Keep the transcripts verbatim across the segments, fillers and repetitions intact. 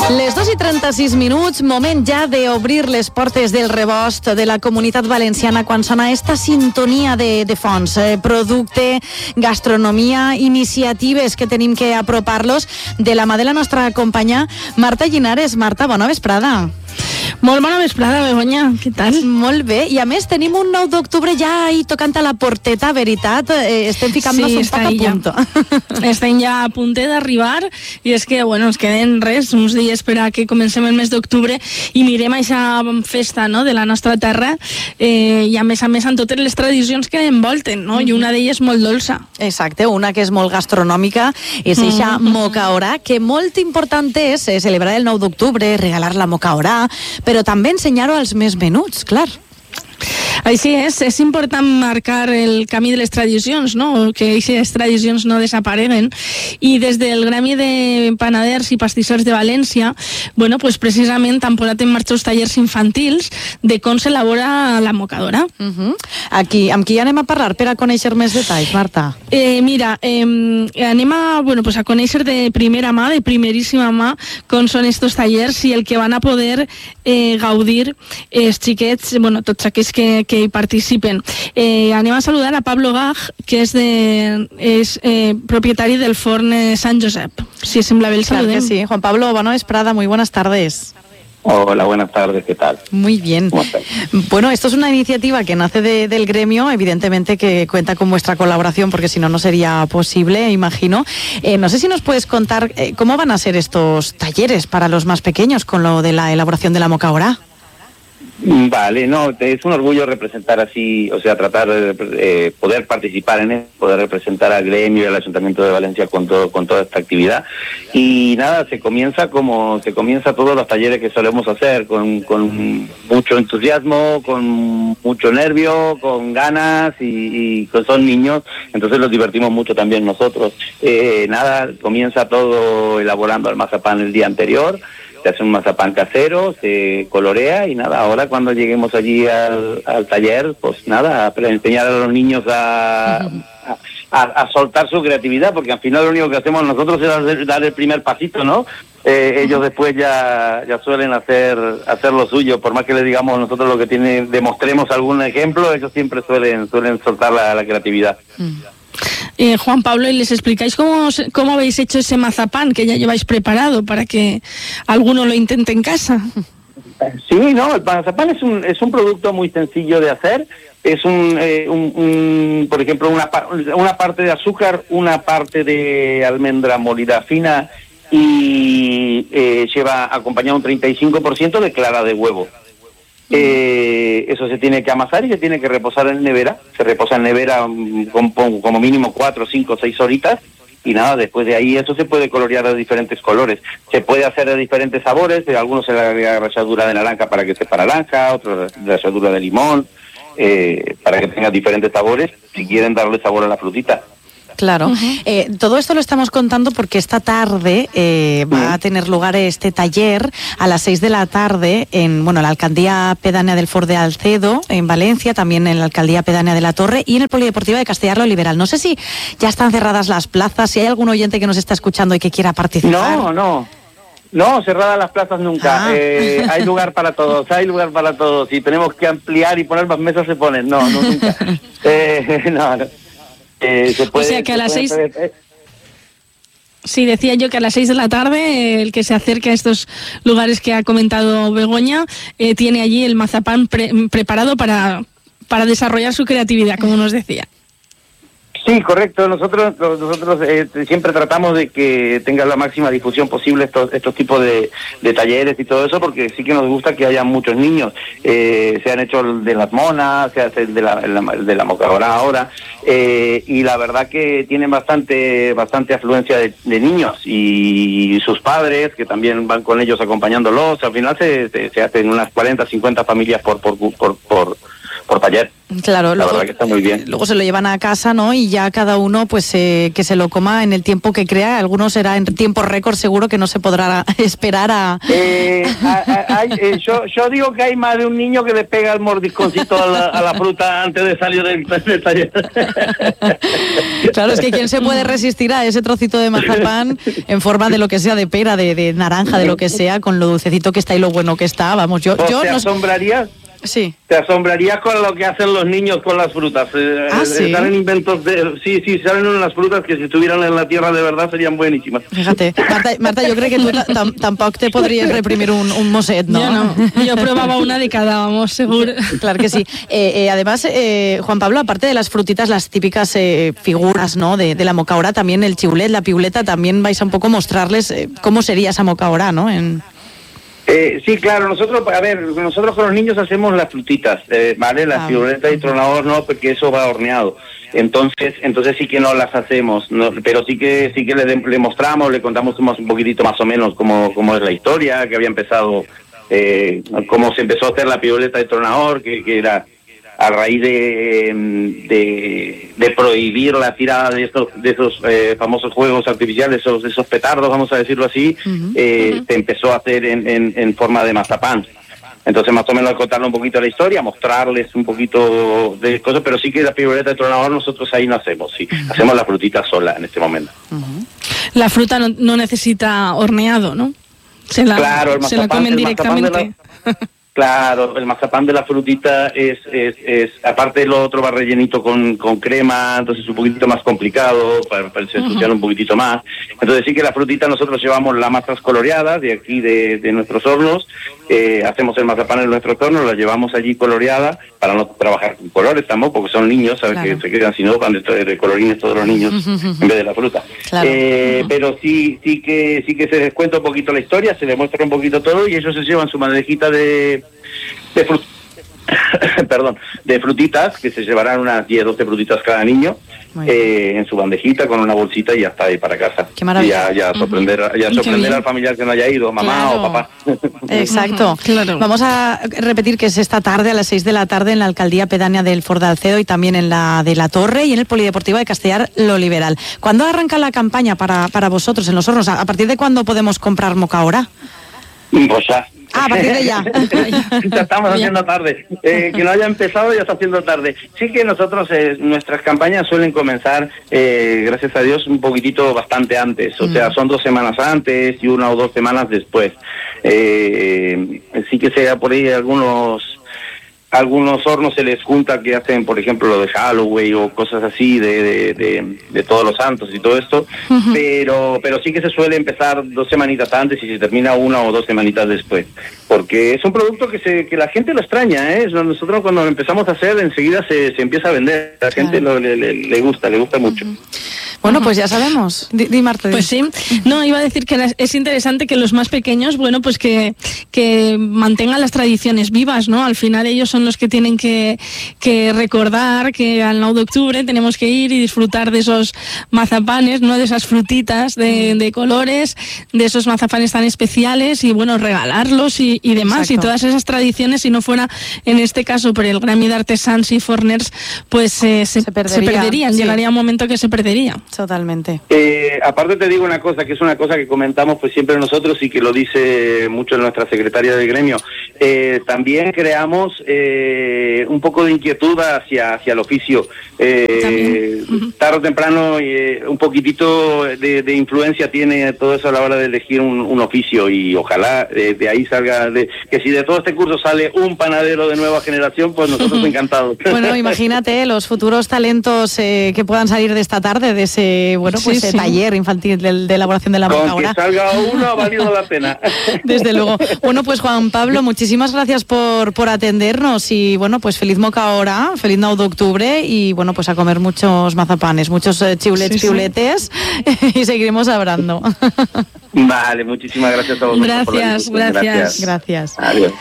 Les dos i trenta-sis minuts, moment ja d'obrir les portes del rebost de la Comunitat Valenciana quan sona esta sintonia de, de fons, eh, producte, gastronomia, iniciatives que tenim que apropar-los de la mà de la nostra companya Marta Llinares. Marta, bona vesprada. Molt bona vesprada, Begoña. Què tal? Molt bé. I a més tenim un nou d'octubre ja ahí tocant a la porteta, veritat? Eh, estem ficant-nos sí, un poc a punto. Ja. Estem ja a puntet d'arribar i és que, bueno, ens queden res, uns dies per a que comencem el mes d'octubre i mirem aquesta festa, no?, de la nostra terra eh, i a més a més amb totes les tradicions que envolten, no? Mm-hmm. I una d'elles molt dolça. Exacte, una que és molt gastronòmica és eixa mm-hmm. mocaorà, que molt important és eh, celebrar el nou d'octubre, regalar la mocaorà, però també ensenyar-ho als més menuts, clar. Així és, és important marcar el camí de les tradicions, no? Que aquestes tradicions no desapareguen, i des del Gremi de Panaders i Pastissers de València, bueno, pues precisament han posat en marxa els tallers infantils de com s'elabora la mocadora. Uh-huh. Aquí, amb qui anem a parlar per a conèixer més detalls, Marta? Eh, mira, eh, anem a, bueno, pues a conèixer de primera mà, de primeríssima mà, com són estos tallers i el que van a poder eh, gaudir els xiquets, bueno, tots aquells que, que hi participen. Eh, anem a saludar a Pablo Gaj, que és, de, és eh, propietari del forn eh, Sant Josep. Si sembla bé el saludem. Claro que sí. Juan Pablo, bona vesprada, muy buenas tardes. Hola, buenas tardes, ¿qué tal? Muy bien. Bueno, esto es una iniciativa que nace de, del gremio, evidentemente que cuenta con vuestra colaboración, porque si no, no sería posible, imagino. Eh, no sé si nos puedes contar eh, cómo van a ser estos talleres para los más pequeños con lo de la elaboración de la mocaorá. Vale, no, es un orgullo representar así, o sea, tratar de eh, poder participar en esto, poder representar al gremio y al Ayuntamiento de Valencia con todo, con toda esta actividad. Y nada, se comienza como se comienza todos los talleres que solemos hacer, con, con mucho entusiasmo, con mucho nervio, con ganas, y, y son niños, entonces los divertimos mucho también nosotros. Eh, nada, comienza todo elaborando el mazapán el día anterior. Se hace un mazapán casero, se colorea y nada, ahora cuando lleguemos allí al, al taller, pues nada, para enseñar a los niños a, a, a soltar su creatividad, porque al final lo único que hacemos nosotros es hacer, dar el primer pasito, ¿no? Eh, ellos después ya, ya suelen hacer, hacer lo suyo, por más que les digamos nosotros lo que tienen, demostremos algún ejemplo, ellos siempre suelen, suelen soltar la, la creatividad. Mm. Eh, Juan Pablo, ¿y les explicáis cómo, cómo habéis hecho ese mazapán que ya lleváis preparado para que alguno lo intente en casa? Sí, no, el mazapán es un, es un producto muy sencillo de hacer. Es un, eh, un, un por ejemplo, una, una parte de azúcar, una parte de almendra molida fina y eh, lleva acompañado un treinta y cinco por ciento de clara de huevo. Eh, eso se tiene que amasar y se tiene que reposar en nevera. Se reposa en nevera como, como mínimo cuatro, cinco, seis horitas. Y nada, después de ahí eso se puede colorear de diferentes colores. Se puede hacer de diferentes sabores. De algunos se le agrega ralladura de naranja para que sepa naranja, otros ralladura de limón, eh, para que tenga diferentes sabores, si quieren darle sabor a la frutita. Claro. Uh-huh. Eh, todo esto lo estamos contando porque esta tarde eh, va uh-huh. a tener lugar este taller a las seis de la tarde en bueno, la Alcaldía Pedánea del Fort de Alcedo, en Valencia, también en la Alcaldía Pedánea de la Torre y en el Polideportivo de Castellar-Lo Liberal. No sé si ya están cerradas las plazas, si hay algún oyente que nos está escuchando y que quiera participar. No, no. No, cerradas las plazas nunca. Ah. Eh, hay lugar para todos, hay lugar para todos. Si tenemos que ampliar y poner más mesas, se ponen. No, no, nunca. eh, no, no. Eh, se puede, o sea que a las seis... Hacer... Sí, decía yo que a las seis de la tarde eh, el que se acerque a estos lugares que ha comentado Begoña eh, tiene allí el mazapán pre- preparado para, para desarrollar su creatividad, como nos decía. Sí, correcto. Nosotros nosotros eh, siempre tratamos de que tenga la máxima difusión posible estos estos tipos de, de talleres y todo eso, porque sí que nos gusta que haya muchos niños. Eh, se han hecho el de las monas, se hace el de la, el de la mocaorá ahora, eh, y la verdad que tienen bastante bastante afluencia de, de niños y sus padres, que también van con ellos acompañándolos. Al final se, se, se hacen unas cuarenta, cincuenta familias por por por, por por taller. Claro, la luego, verdad que está muy bien. Luego se lo llevan a casa, ¿no? Y ya cada uno, pues, eh, que se lo coma en el tiempo que crea. Algunos será en tiempo récord, seguro que no se podrá esperar a... Eh, a, a, a eh, yo, yo digo que hay más de un niño que le pega el mordisconcito a la, a la fruta antes de salir del, del taller. Claro, es que ¿quién se puede resistir a ese trocito de mazapán en forma de lo que sea, de pera, de, de naranja, de lo que sea, con lo dulcecito que está y lo bueno que está? Vamos, yo... yo ¿Te no... asombrarías? Sí. Te asombrarías con lo que hacen los niños con las frutas. Eh, ¿Ah, sí? Salen inventos de... Sí, sí, salen unas frutas que si estuvieran en la tierra de verdad serían buenísimas. Fíjate, Marta, Marta yo creo que tú tam, tampoco te podrías reprimir un, un moset, ¿no? Yo no, yo probaba una de cada, vamos, seguro. Claro que sí. Eh, eh, además, eh, Juan Pablo, aparte de las frutitas, las típicas eh, figuras, ¿no?, de, de la mocaora, también el chiulet, la piuleta, también vais a un poco mostrarles eh, cómo sería esa mocaora, ¿no? En... Eh, sí, claro, nosotros, a ver, nosotros con los niños hacemos las frutitas, eh, ¿vale? Las piruletas y tronador no, porque eso va horneado. Entonces, entonces sí que no las hacemos, no, pero sí que sí que le, le mostramos, le contamos un poquitito más o menos cómo, cómo es la historia, que había empezado, eh, cómo se empezó a hacer la piruleta y tronador, que, que era a raíz de, de, de prohibir la tirada de estos de esos eh, famosos juegos artificiales, esos, esos petardos, vamos a decirlo así, uh-huh. eh, uh-huh. se empezó a hacer en, en, en forma de mazapán. Entonces, más o menos, contarle un poquito la historia, mostrarles un poquito de cosas, pero sí que la piruleta de tronador nosotros ahí no hacemos, sí, uh-huh. hacemos la frutita sola en este momento. Uh-huh. La fruta no, no necesita horneado, ¿no? Se la, claro, el mazapán, se la comen directamente. Claro, el mazapán de la frutita es, es, es aparte lo otro va rellenito con, con crema, entonces es un poquitito más complicado, para, para ensuciar uh-huh. un poquitito más. Entonces sí que la frutita nosotros llevamos las masas coloreadas de aquí de, de nuestros hornos, eh, hacemos el mazapán en nuestros hornos, la llevamos allí coloreada para no trabajar con colores tampoco, porque son niños, ¿sabes? Claro. Que se quedan sin hoja, van de, de colorines todos los niños uh-huh. en vez de la fruta. Claro. Eh, uh-huh. Pero sí, sí que sí que se les cuenta un poquito la historia, se les muestra un poquito todo y ellos se llevan su bandejita de de frut perdón, de frutitas, que se llevarán unas diez, doce frutitas cada niño eh, en su bandejita con una bolsita y ya está ahí para casa. Qué maravilla. Y ya, ya sorprender, uh-huh. ya sorprender al familiar que no haya ido, mamá claro. o papá. Exacto. Uh-huh. Claro. Vamos a repetir que es esta tarde a las seis de la tarde en la Alcaldía Pedánea del Fort de Alcedo y también en la de La Torre y en el Polideportivo de Castellar Lo Liberal. ¿Cuándo arranca la campaña para, para vosotros en los hornos? ¿A partir de cuándo podemos comprar mocaora? Pues ya. Ah, a partir de ya. Ya estamos haciendo tarde. Eh, que no haya empezado ya está haciendo tarde. Sí que nosotros, eh, nuestras campañas suelen comenzar, eh, gracias a Dios, un poquitito bastante antes. O mm. sea, son dos semanas antes y una o dos semanas después. Eh, sí que sea por ahí algunos... algunos hornos se les junta que hacen, por ejemplo, lo de Halloween o cosas así de, de, de, de todos los santos y todo esto, uh-huh. pero pero sí que se suele empezar dos semanitas antes y se termina una o dos semanitas después, porque es un producto que se que la gente lo extraña, ¿eh? Nosotros cuando lo empezamos a hacer enseguida se, se empieza a vender, la gente claro. lo, le, le, le gusta, le gusta mucho. Uh-huh. Bueno, pues ya sabemos. Di, di Marta. Pues sí. No, iba a decir que es interesante que los más pequeños, bueno, pues que, que mantengan las tradiciones vivas, ¿no? Al final ellos son los que tienen que, que recordar que al nueve de octubre tenemos que ir y disfrutar de esos mazapanes, ¿no? De esas frutitas de, de colores, de esos mazapanes tan especiales y, bueno, regalarlos y, y demás. Exacto. Y todas esas tradiciones, si no fuera, en este caso, por el Gremi de Artesans y Forners, pues eh, se, se, perdería, se perderían. Sí. Llegaría un momento que se perdería. Totalmente. Eh, aparte te digo una cosa, que es una cosa que comentamos pues siempre nosotros y que lo dice mucho nuestra secretaria del gremio. Eh, también creamos eh, un poco de inquietud hacia hacia el oficio. Eh, uh-huh. Tarde o temprano eh, un poquitito de, de influencia tiene todo eso a la hora de elegir un, un oficio y ojalá eh, de ahí salga, de, que si de todo este curso sale un panadero de nueva generación, pues nosotros encantados. Bueno, imagínate los futuros talentos eh, que puedan salir de esta tarde, de ese bueno, pues sí, sí. taller infantil de, de elaboración de la mocaora. Con que salga uno ha valido la pena. Desde luego. Bueno, pues Juan Pablo, muchísimas gracias por, por atendernos y bueno, pues feliz mocaora, feliz nueve de octubre y bueno, pues a comer muchos mazapanes, muchos eh, chiulets, sí, piuletes sí. y seguiremos hablando. Vale, muchísimas gracias a vosotros. Gracias, por la gracias. Gracias. Adiós.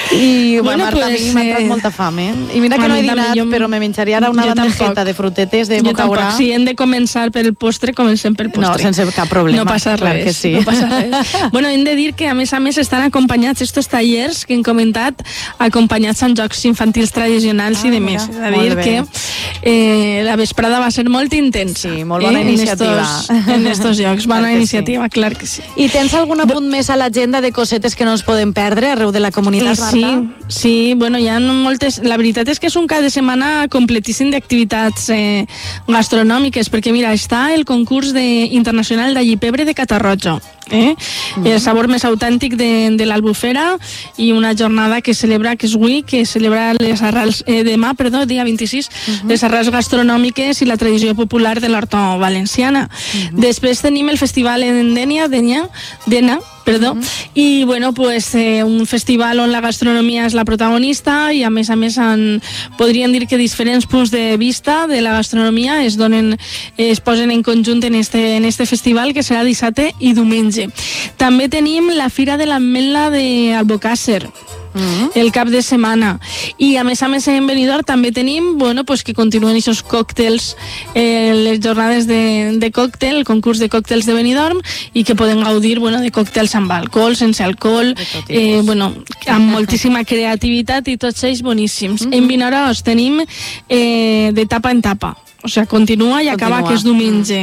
I bueno, Bueno, Marta, pues, a mi m'ha entrat eh, molta fam, eh? I mira que a no he mi també, dinat, jo- però me menjaria ara una jo bandejeta tampoc. de frutetes de Jo bocaurà. tampoc, si hem de començar pel postre, comencem pel No, postre. sense cap problema. No passa clar res, que sí. no passa res. Bueno, hem de dir que a més a més estan acompanyats estos tallers que hem comentat, acompanyats amb jocs infantils tradicionals Ah, i de mira, més. És a molt dir bé. que eh, la vesprada va ser molt intensa. Sí, molt bona eh, iniciativa. En estos, en estos jocs, bona Clar que sí. iniciativa, clar que sí. I tens algun apunt més a l'agenda de cosetes que no ens podem perdre arreu de la comunitat, Eh, Marta? sí, sí, bueno, hi ha moltes... La veritat és que és un cap de setmana completíssim d'activitats eh, gastronòmiques, perquè mira, està el concurs de, internacional de llipebre de Catarroja, eh? Mm. el sabor més autèntic de, de l'Albufera, i una jornada que celebra, que és avui, que celebra les arrels, eh, demà, perdó, dia vint-i-sis, uh-huh. les arrels gastronòmiques i la tradició popular de l'horta valenciana. Uh-huh. Després tenim el festival Endènia, Denya, Dena, perdó, uh-huh. i bueno, pues eh, un festival on la gastronomia és la protagonista i a més a més en, podríem dir que diferents punts de vista de la gastronomia es donen, es posen en conjunt en este, en este festival, que serà dissabte i diumenge. També tenim la Fira de l'Ametlla d'Albocàsser, Mm-hmm. el cap de setmana, i a més a més en Benidorm també tenim, bueno, pues que continuen aquests còctels, eh, les jornades de, de còctel, el concurs de còctels de Benidorm, i que poden gaudir, bueno, de còctels amb alcohol, sense alcohol, eh, bueno, amb moltíssima creativitat i tots ells boníssims. Mm-hmm. En Vinaròs tenim eh, de tapa en tapa, o sigui, continua i acaba, Continua. que és diumenge.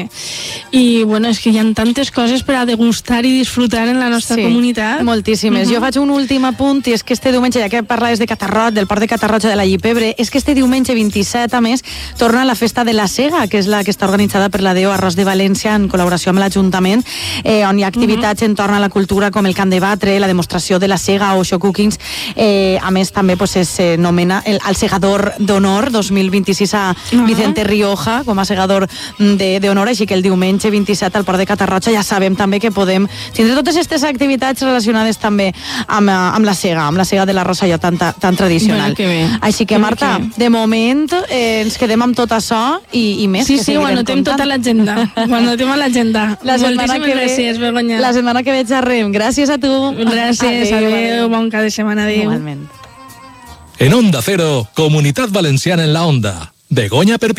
I, bueno, és que hi ha tantes coses per a degustar i disfrutar en la nostra Sí, comunitat. moltíssimes. Mhm. Jo faig un últim apunt, i és que este diumenge, ja que parlaves de Catarroja, del port de Catarroja de la Llipebre, és que este diumenge vint-i-set, a més, torna la festa de la Sega, que és la que està organitzada per la D O Arròs de València en col·laboració amb l'Ajuntament, eh, on hi ha activitats uh-huh. entorn a la cultura com el cant de batre, la demostració de la Sega o show cookings. Eh, a més, també pues, es nomena el, el segador d'honor dos mil vint-i-sis a uh-huh. Vicente Rioja com a segador d'honor, així que el diumenge vint-i-set al port de Catarroja ja sabem també que podem tindre totes aquestes activitats relacionades també amb, amb la sega, amb la sega de la Rosselló tan, tan tradicional. Bueno, que bé. Així que, Que bé, Marta, que bé. de moment eh, ens quedem amb tot això i, i més. Sí, que sí, ho seguirem anotem comptant. tota l'agenda. Ho anotem a l'agenda. La setmana Moltíssimes que ve, gràcies, Begoña. La setmana que ve xerrem. Gràcies a tu. Gràcies, adéu, bon cap de setmana, adéu. Igualment. En Onda Cero, Comunitat Valenciana en la Onda. Begoña Perpiñán.